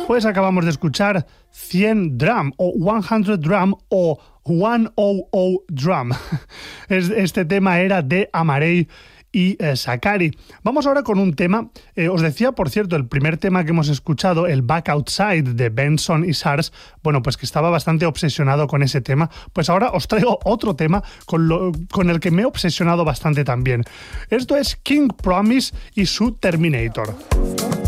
Pues acabamos de escuchar 100 Drum o 100 Drum o 100 Drum. Este tema era de Amarey y Sakari. Vamos ahora con un tema, os decía, por cierto, el primer tema que hemos escuchado, el Back Outside de Benson y Sars, bueno, pues que estaba bastante obsesionado con ese tema, pues ahora os traigo otro tema con el que me he obsesionado bastante también. Esto es King Promise y su Terminator.